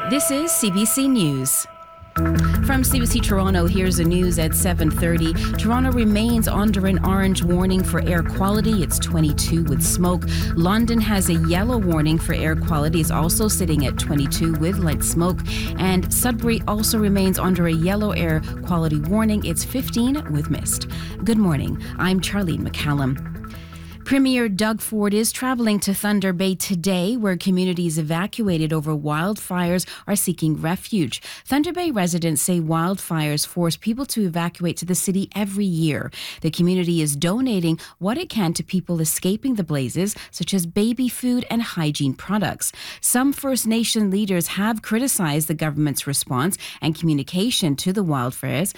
This is CBC News. From CBC Toronto, here's the news at 7:30. Toronto remains under an orange warning for air quality. It's 22 with smoke. London has a yellow warning for air quality. It's also sitting at 22 with light smoke. And Sudbury also remains under a yellow air quality warning. It's 15 with mist. Good morning. I'm Charlene McCallum. Premier Doug Ford is traveling to Thunder Bay today, where communities evacuated over wildfires are seeking refuge. Thunder Bay residents say wildfires force people to evacuate to the city every year. The community is donating what it can to people escaping the blazes, such as baby food and hygiene products. Some First Nation leaders have criticized the government's response and communication to the wildfires,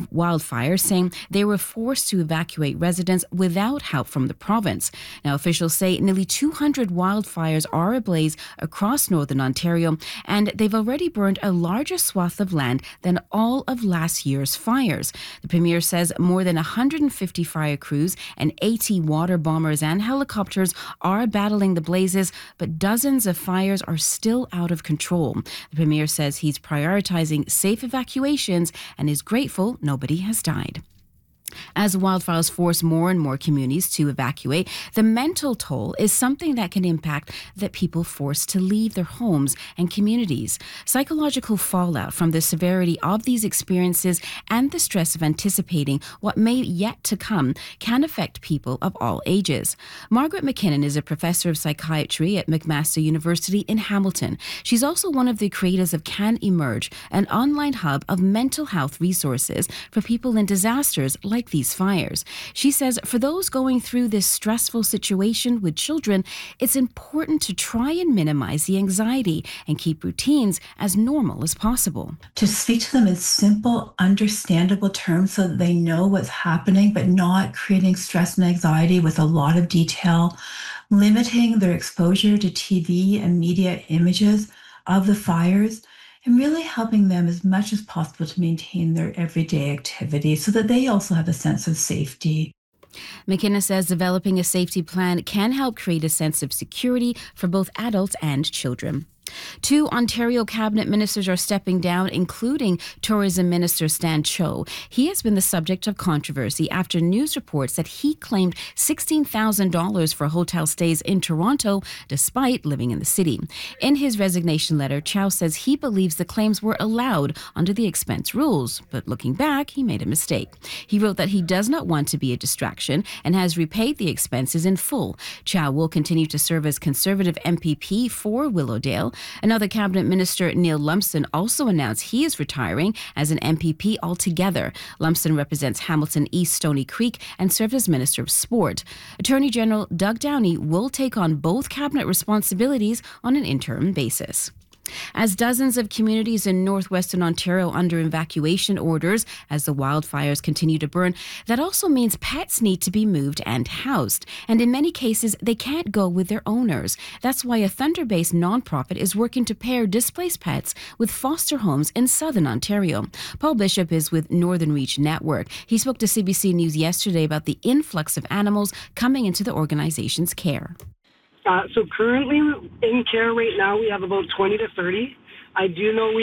saying they were forced to evacuate residents without help from the province. Now, officials say nearly 200 wildfires are ablaze across northern Ontario, and they've already burned a larger swath of land than all of last year's fires. The Premier says more than 150 fire crews and 80 water bombers and helicopters are battling the blazes, but dozens of fires are still out of control. The Premier says he's prioritizing safe evacuations and is grateful nobody has died. As wildfires force more and more communities to evacuate, the mental toll is something that can impact the people forced to leave their homes and communities. Psychological fallout from the severity of these experiences and the stress of anticipating what may yet to come can affect people of all ages. Margaret McKinnon is a professor of psychiatry at McMaster University in Hamilton. She's also one of the creators of Can Emerge, an online hub of mental health resources for people in disasters like these fires. She says for those going through this stressful situation with children, it's important to try and minimize the anxiety and keep routines as normal as possible. To speak to them in simple, understandable terms so that they know what's happening, but not creating stress and anxiety with a lot of detail, limiting their exposure to TV and media images of the fires, and really helping them as much as possible to maintain their everyday activities so that they also have a sense of safety. McKinnon says developing a safety plan can help create a sense of security for both adults and children. 2 Ontario cabinet ministers are stepping down, including Tourism Minister Stan Cho. He has been the subject of controversy after news reports that he claimed $16,000 for hotel stays in Toronto, despite living in the city. In his resignation letter, Cho says he believes the claims were allowed under the expense rules, but looking back, he made a mistake. He wrote that he does not want to be a distraction and has repaid the expenses in full. Cho will continue to serve as Conservative MPP for Willowdale. Another cabinet minister, Neil Lumsden, also announced he is retiring as an MPP altogether. Lumsden represents Hamilton East Stony Creek and serves as Minister of Sport. Attorney General Doug Downey will take on both cabinet responsibilities on an interim basis. As dozens of communities in northwestern Ontario under evacuation orders as the wildfires continue to burn, that also means pets need to be moved and housed. And in many cases, they can't go with their owners. That's why a Thunder-based nonprofit is working to pair displaced pets with foster homes in southern Ontario. Paul Bishop is with Northern Reach Network. He spoke to CBC News yesterday about the influx of animals coming into the organization's care. So currently in care right now, we have about 20 to 30. I do know we